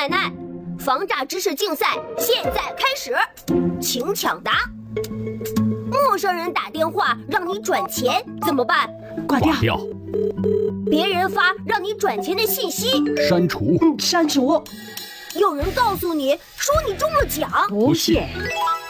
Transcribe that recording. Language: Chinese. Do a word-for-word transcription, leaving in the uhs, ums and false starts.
奶奶，防诈知识竞赛现在开始，请抢答。陌生人打电话让你转钱怎么办？ 挂掉。 挂掉。 别人发让你转钱的信息， 删除。 嗯，删除。 有人告诉你说你中了奖， 不信。